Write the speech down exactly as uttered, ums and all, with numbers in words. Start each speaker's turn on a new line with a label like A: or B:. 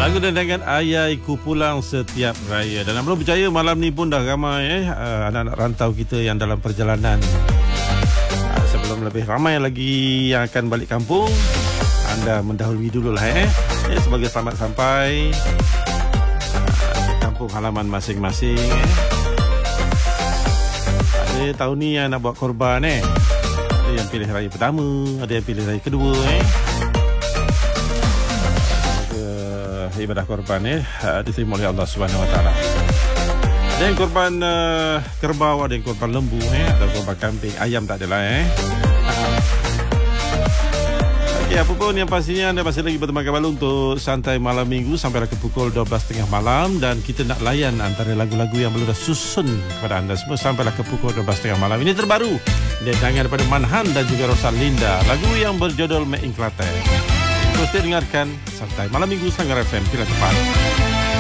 A: Lagu dendangan Ayai Ku Pulang Setiap Raya. Dan belum percaya malam ni pun dah ramai eh uh, anak-anak rantau kita yang dalam perjalanan. Uh, sebelum lebih ramai lagi yang akan balik kampung, anda mendahului dululah eh. eh sebagai selamat sampai uh, kampung halaman masing-masing eh. Ada tahun ni yang nak buat korban eh. Ada yang pilih raya pertama, ada yang pilih raya kedua eh. Ibadah korban eh diterima oleh Allah Subhanahu Wa Taala. Ada yang korban uh, kerbau, ada yang korban lembu eh, ada korban kambing, ayam tak adalah eh. Okey, apa pun yang pastinya anda masih lagi berteman kembali untuk santai malam minggu sampailah ke pukul dua belas tiga puluh malam, dan kita nak layan antara lagu-lagu yang belum dah susun kepada anda semua sampailah ke pukul dua belas tiga puluh malam. Ini terbaru dendangan daripada Manhan dan juga Rosalinda, lagu yang berjudul Made in Klaten. Terus dengarkan santai malam minggu Sanggar F M. Bila tepat.